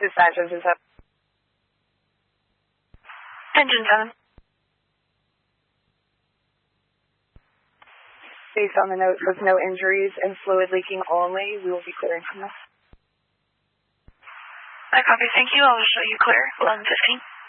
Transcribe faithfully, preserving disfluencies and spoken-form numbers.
Dispatch, this is up. Engine seven. Based on the note with no injuries and fluid leaking only, we will be clearing from this. I copy. Thank you. I'll show you clear. eleven fifteen.